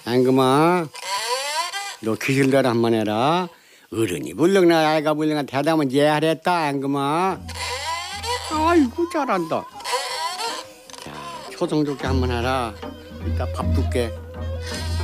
앵금아, 너 귀신대로 한번 해라. 어른이 불렁나 아이가 불렁나 대답은 예하랬다 앵금아. 아이고 잘한다. 자, 초성 좋게 한번 해라. 이따 밥 줄게.